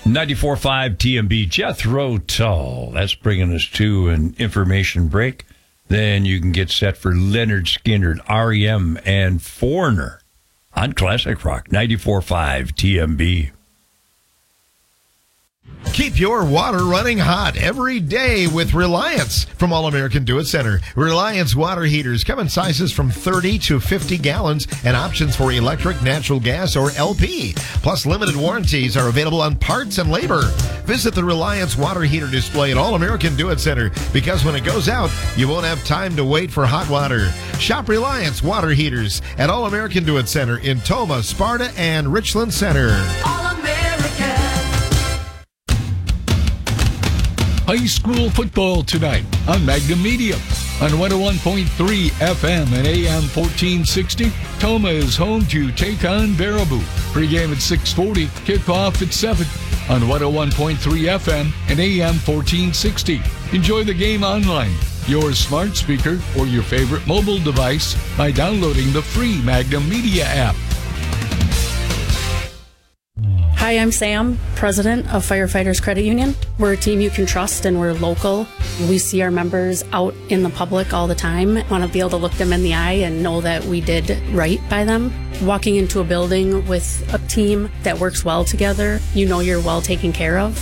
94.5 TMB, Jethro Tull. That's bringing us to an information break. Then you can get set for Leonard Skinner, REM, and Foreigner on Classic Rock. 94.5 TMB. Keep your water running hot every day with Reliance from All American Do It Center. Reliance water heaters come in sizes from 30 to 50 gallons and options for electric, natural gas, or LP. Plus, limited warranties are available on parts and labor. Visit the Reliance water heater display at All American Do It Center because when it goes out, you won't have time to wait for hot water. Shop Reliance water heaters at All American Do It Center in Toma, Sparta, and Richland Center. High school football tonight on Magnum Media. On 101.3 FM and AM 1460, Toma is home to take on Baraboo. Pre-game at 6:40, kickoff at 7 on 101.3 FM and AM 1460. Enjoy the game online, your smart speaker, or your favorite mobile device by downloading the free Magnum Media app. Hi, I'm Sam, president of Firefighters Credit Union. We're a team you can trust and we're local. We see our members out in the public all the time. Want to be able to look them in the eye and know that we did right by them. Walking into a building with a team that works well together, you know you're well taken care of.